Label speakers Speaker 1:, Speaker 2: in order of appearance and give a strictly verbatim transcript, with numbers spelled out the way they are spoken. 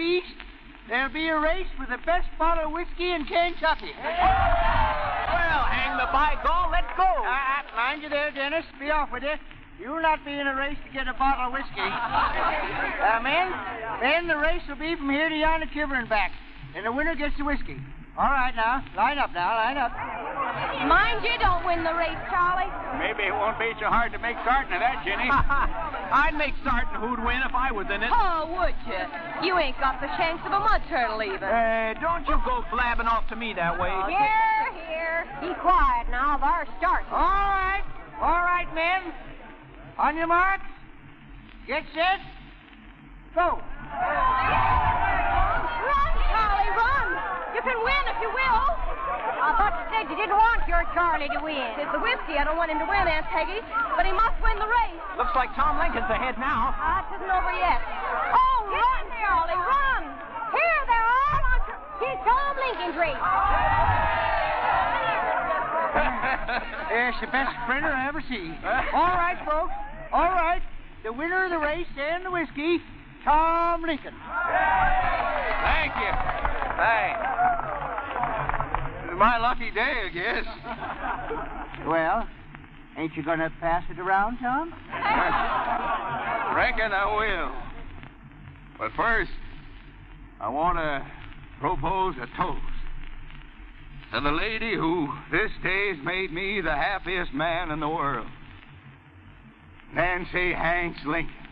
Speaker 1: East, there'll be a race for the best bottle of whiskey in Kentucky.
Speaker 2: Well, hang the by gall, let's go.
Speaker 1: Uh, mind you there, Dennis. Be off with you. You'll not be in a race to get a bottle of whiskey. Uh, men, men, the race will be from here to Yonah-Kiver and back. And the winner gets the whiskey. All right, now. Line up now. Line up.
Speaker 3: Mind you don't win the race, Charlie.
Speaker 2: Maybe it won't be so hard to make certain of that, Jenny. I'd make certain who'd win if I was in it.
Speaker 3: Oh, would you? You ain't got the shanks of a mud turtle, even.
Speaker 2: Uh, don't you go blabbing off to me that way.
Speaker 3: Here, here. Be quiet now. They're starting.
Speaker 1: All right. All right, men. On your marks. Get set. Go.
Speaker 3: Run, Charlie, run. You can win if you will. I thought you said you didn't want your Charlie to win. It's the whiskey. I don't want him to win, Aunt Peggy. But he must win the race.
Speaker 2: Looks like Tom Lincoln's ahead now.
Speaker 3: Ah, it isn't over yet. Oh, run, Charlie, run. Here, they're all on. He's Tom Lincoln's race.
Speaker 1: It's the best sprinter I ever see. All right, folks. All right. The winner of the race and the whiskey, Tom Lincoln.
Speaker 2: Thank you. Thanks. It's my lucky day, I guess.
Speaker 1: Well, ain't you going to pass it around, Tom?
Speaker 2: Reckon I will. But first, I want to propose a toast to the lady who this day's made me the happiest man in the world. Nancy Hanks Lincoln.